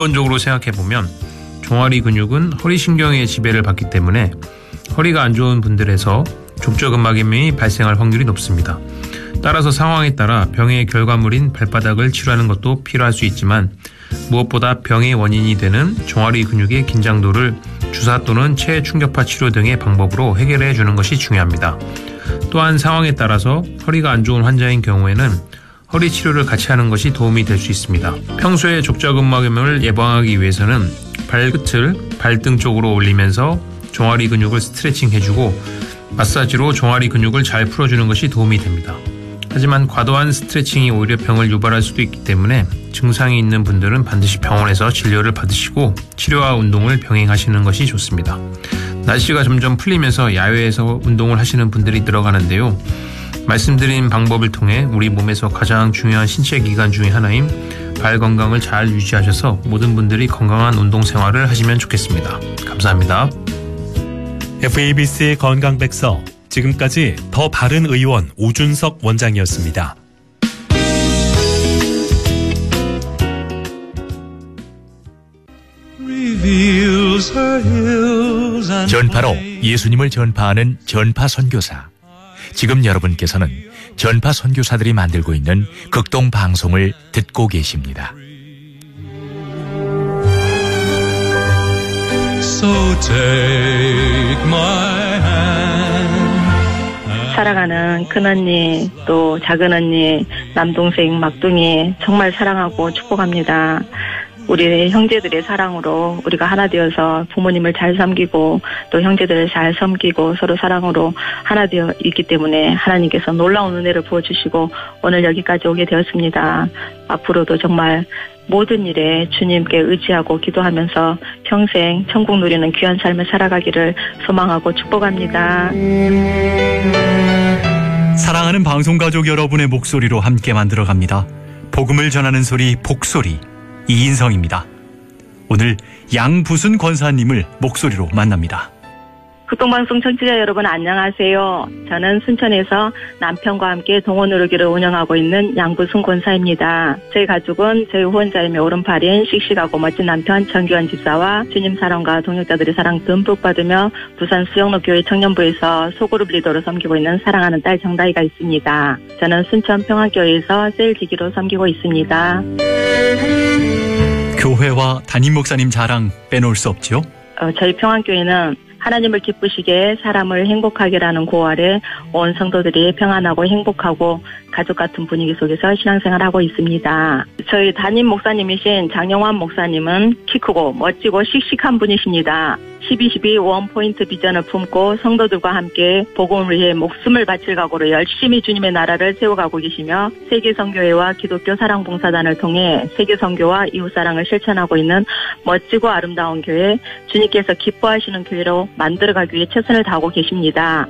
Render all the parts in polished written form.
기본적으로 생각해보면 종아리 근육은 허리신경의 지배를 받기 때문에 허리가 안 좋은 분들에서 족저근막염이 발생할 확률이 높습니다. 따라서 상황에 따라 병의 결과물인 발바닥을 치료하는 것도 필요할 수 있지만 무엇보다 병의 원인이 되는 종아리 근육의 긴장도를 주사 또는 체충격파 치료 등의 방법으로 해결해 주는 것이 중요합니다. 또한 상황에 따라서 허리가 안 좋은 환자인 경우에는 허리 치료를 같이 하는 것이 도움이 될 수 있습니다. 평소에 족저근막염을 예방하기 위해서는 발끝을 발등 쪽으로 올리면서 종아리 근육을 스트레칭 해주고 마사지로 종아리 근육을 잘 풀어주는 것이 도움이 됩니다. 하지만 과도한 스트레칭이 오히려 병을 유발할 수도 있기 때문에 증상이 있는 분들은 반드시 병원에서 진료를 받으시고 치료와 운동을 병행하시는 것이 좋습니다. 날씨가 점점 풀리면서 야외에서 운동을 하시는 분들이 늘어가는데요. 말씀드린 방법을 통해 우리 몸에서 가장 중요한 신체 기관 중의 하나인 발 건강을 잘 유지하셔서 모든 분들이 건강한 운동 생활을 하시면 좋겠습니다. 감사합니다. FABC의 건강백서, 지금까지 더 바른 의원 오준석 원장이었습니다. 전파로 예수님을 전파하는 전파 선교사. 지금 여러분께서는 전파 선교사들이 만들고 있는 극동 방송을 듣고 계십니다. So take my hand. 사랑하는 큰언니, 또 작은언니, 남동생, 막둥이 정말 사랑하고 축복합니다. 우리 형제들의 사랑으로 우리가 하나 되어서 부모님을 잘 섬기고 또 형제들을 잘 섬기고 서로 사랑으로 하나 되어 있기 때문에 하나님께서 놀라운 은혜를 부어주시고 오늘 여기까지 오게 되었습니다. 앞으로도 정말 모든 일에 주님께 의지하고 기도하면서 평생 천국 누리는 귀한 삶을 살아가기를 소망하고 축복합니다. 사랑하는 방송가족 여러분의 목소리로 함께 만들어갑니다. 복음을 전하는 소리 복소리 이인성입니다. 오늘 양부순 권사님을 목소리로 만납니다. 극동방송 청취자 여러분 안녕하세요. 저는 순천에서 남편과 함께 동원의료기를 운영하고 있는 양부순 권사입니다. 저희 가족은 저희 후원자님의 오른팔인 씩씩하고 멋진 남편 정규환 집사와 주님 사랑과 동역자들의 사랑 듬뿍 받으며 부산 수영로교회 청년부에서 소그룹 리더로 섬기고 있는 사랑하는 딸 정다희가 있습니다. 저는 순천 평화교회에서 셀기기로 섬기고 있습니다. 교회와 담임 목사님 자랑 빼놓을 수 없죠? 저희 평안교회는 하나님을 기쁘시게 사람을 행복하게라는 고아래 온 성도들이 평안하고 행복하고 가족 같은 분위기 속에서 신앙생활하고 있습니다. 저희 담임 목사님이신 장영환 목사님은 키 크고 멋지고 씩씩한 분이십니다. 12.12 원포인트 비전을 품고 성도들과 함께 복음을 위해 목숨을 바칠 각오로 열심히 주님의 나라를 세워가고 계시며 세계선교회와 기독교 사랑봉사단을 통해 세계선교와 이웃사랑을 실천하고 있는 멋지고 아름다운 교회, 주님께서 기뻐하시는 교회로 만들어가기 위해 최선을 다하고 계십니다.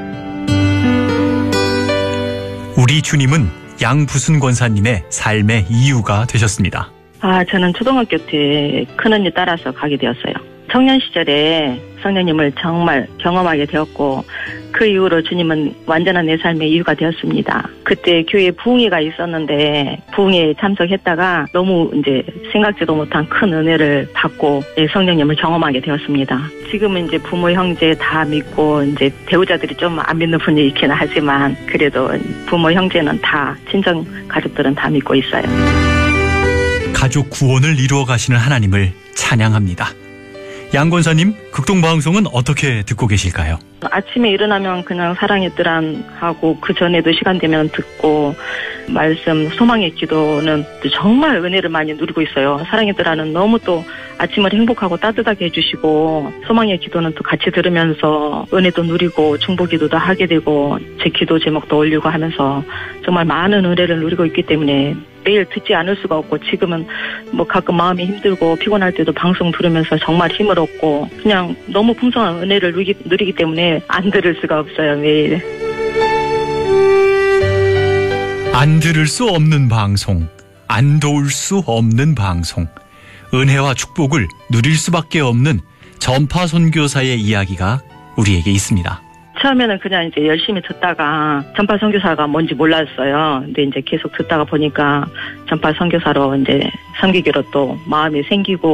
우리 주님은 양부순 권사님의 삶의 이유가 되셨습니다. 저는 초등학교 때 큰언니 따라서 가게 되었어요. 청년 시절에 성령님을 정말 경험하게 되었고 그 이후로 주님은 완전한 내 삶의 이유가 되었습니다. 그때 교회에 부흥회가 있었는데 부흥회에 참석했다가 너무 이제 생각지도 못한 큰 은혜를 받고 성령님을 경험하게 되었습니다. 지금은 이제 부모 형제 다 믿고 이제 배우자들이 좀 안 믿는 분이 있기는 하지만 그래도 부모 형제는 다 친정 가족들은 다 믿고 있어요. 가족 구원을 이루어 가시는 하나님을 찬양합니다. 양 권사님, 극동방송은 어떻게 듣고 계실까요? 아침에 일어나면 그냥 사랑의 뜨란 하고 그 전에도 시간 되면 듣고 말씀 소망의 기도는 정말 은혜를 많이 누리고 있어요. 사랑의 뜨라는 너무 또 아침을 행복하고 따뜻하게 해주시고 소망의 기도는 또 같이 들으면서 은혜도 누리고 중보기도도 하게 되고 제 기도 제목도 올리고 하면서 정말 많은 은혜를 누리고 있기 때문에 매일 듣지 않을 수가 없고 지금은 뭐 가끔 마음이 힘들고 피곤할 때도 방송 들으면서 정말 힘을 얻고 그냥 너무 풍성한 은혜를 누리기 때문에 안 들을 수가 없어요. 매일. 안 들을 수 없는 방송, 안 도울 수 없는 방송, 은혜와 축복을 누릴 수밖에 없는 전파 선교사의 이야기가 우리에게 있습니다. 처음에는 그냥 이제 열심히 듣다가 전파 선교사가 뭔지 몰랐어요. 근데 이제 계속 듣다가 보니까 전파 선교사로 이제 섬기기로 또 마음이 생기고